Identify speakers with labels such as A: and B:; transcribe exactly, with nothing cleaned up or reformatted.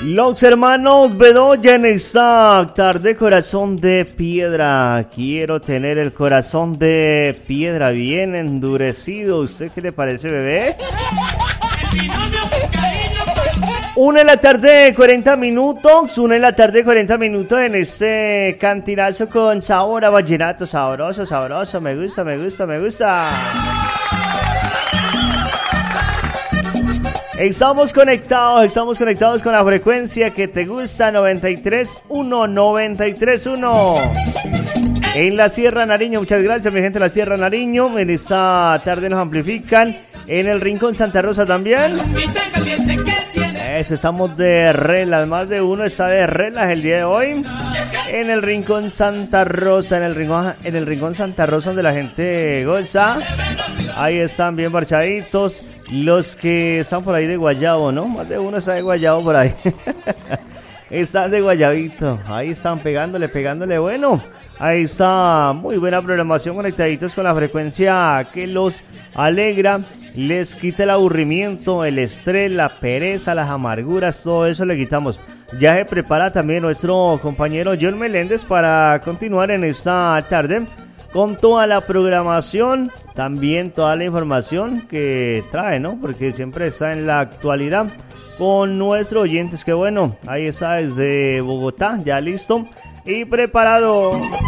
A: Los hermanos Bedoya en esta tarde, corazón de piedra. Quiero tener el corazón de piedra bien endurecido. ¿Usted qué le parece, bebé? Una en la tarde, cuarenta minutos. Una en la tarde, cuarenta minutos en este cantinazo con sabor a vallenato. Sabroso, sabroso. Me gusta, me gusta, me gusta. Estamos conectados, estamos conectados con la frecuencia que te gusta, noventa y tres punto uno, noventa y tres punto uno. En la Sierra Nariño, muchas gracias mi gente de la Sierra Nariño. En esta tarde nos amplifican. En el Rincón Santa Rosa también. Eso, estamos de relax, más de uno está de relax el día de hoy. En el Rincón Santa Rosa, en el Rincón, en el Rincón Santa Rosa donde la gente goza. Ahí están bien marchaditos. Los que están por ahí de Guayabo, ¿no? Más de uno está de Guayabo por ahí. Están de Guayabito. Ahí están pegándole, pegándole. Bueno, ahí está muy buena programación, conectaditos con la frecuencia que los alegra, les quita el aburrimiento, el estrés, la pereza, las amarguras, todo eso le quitamos. Ya se prepara también nuestro compañero John Meléndez para continuar en esta tarde con toda la programación, también toda la información que trae, ¿no? Porque siempre está en la actualidad con nuestros oyentes. Que bueno, ahí está desde Bogotá, ya listo y preparado.